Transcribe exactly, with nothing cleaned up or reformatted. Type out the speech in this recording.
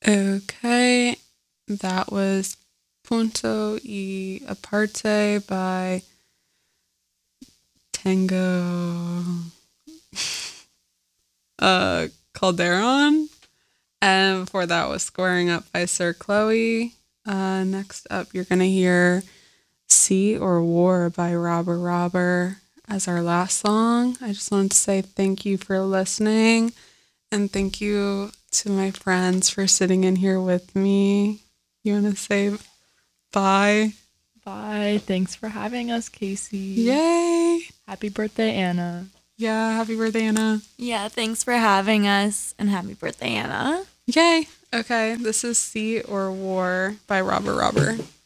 Okay, that was Punto y Aparte by Tango uh, Calderon. And before that was Squaring Up by Sir Chloe. Uh, next up, you're going to hear Sea or War by Robber Robber as our last song. I just wanted to say thank you for listening. And thank you to my friends for sitting in here with me. You want to say bye? Bye. Thanks for having us, Casey. Yay! Happy birthday, Anna. Yeah, happy birthday, Anna. Yeah, thanks for having us, and happy birthday, Anna. Yay! Okay, this is Sea or War by Robber Robber.